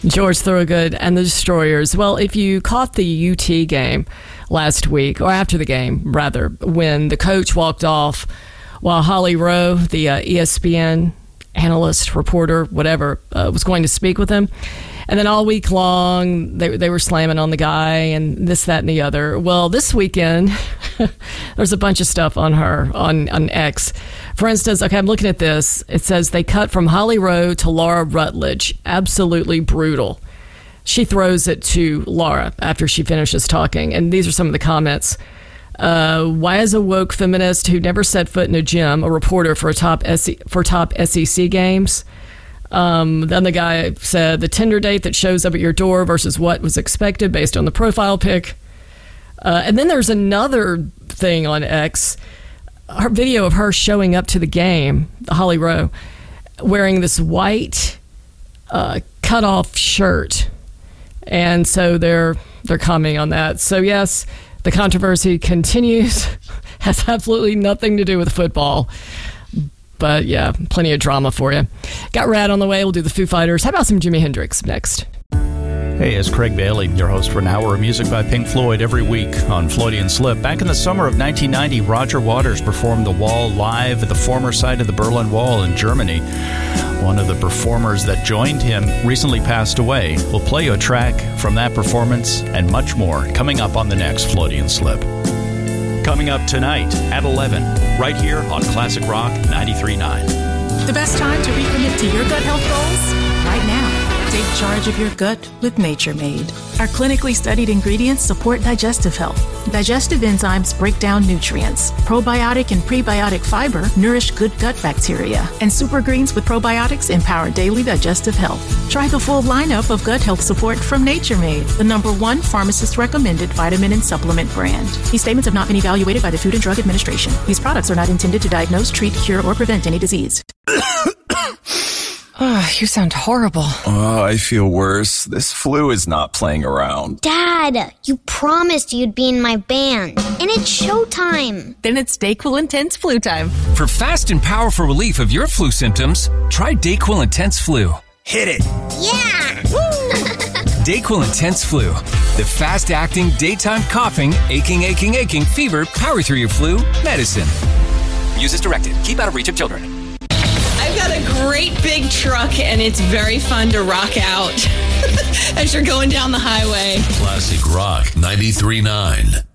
George Thorogood and the Destroyers. Well, if you caught the UT game last week, or after the game, rather, when the coach walked off while Holly Rowe, the ESPN analyst, reporter, whatever, was going to speak with him. And then all week long, they were slamming on the guy and this, that, and the other. Well, this weekend, there's a bunch of stuff on her, on X. For instance, okay, I'm looking at this. It says they cut from Holly Rowe to Laura Rutledge. Absolutely brutal. She throws it to Laura after she finishes talking. And these are some of the comments. Why is a woke feminist who never set foot in a gym a reporter for top SEC games? Then the guy said the Tinder date that shows up at your door versus what was expected based on the profile pic. And then there's another thing on X, her video of her showing up to the game, Holly Rowe, wearing this white cut-off shirt. And so they're commenting on that. So yes, the controversy continues. Has absolutely nothing to do with football. But yeah, plenty of drama for you. Got Rad on the way. We'll do the Foo Fighters. How about some Jimi Hendrix next? Hey, it's Craig Bailey, your host for an hour of music by Pink Floyd every week on Floydian Slip. Back in the summer of 1990, Roger Waters performed The Wall live at the former site of the Berlin Wall in Germany. One of the performers that joined him recently passed away. We'll play you a track from that performance and much more coming up on the next Floydian Slip. Coming up tonight at 11, right here on Classic Rock 93.9. The best time to recommit to your gut health goals? Right now. Take charge of your gut with Nature Made. Our clinically studied ingredients support digestive health. Digestive enzymes break down nutrients. Probiotic and prebiotic fiber nourish good gut bacteria. And super greens with probiotics empower daily digestive health. Try the full lineup of gut health support from Nature Made, the #1 pharmacist-recommended vitamin and supplement brand. These statements have not been evaluated by the Food and Drug Administration. These products are not intended to diagnose, treat, cure, or prevent any disease. Oh, you sound horrible. Oh, I feel worse. This flu is not playing around. Dad, you promised you'd be in my band. And it's showtime. Then it's DayQuil Intense Flu time. For fast and powerful relief of your flu symptoms, try DayQuil Intense Flu. Hit it. Yeah! DayQuil Intense Flu. The fast-acting, daytime coughing, aching, fever, power through your flu medicine. Use as directed. Keep out of reach of children. I've got a great big truck, and it's very fun to rock out as you're going down the highway. Classic Rock 93.9.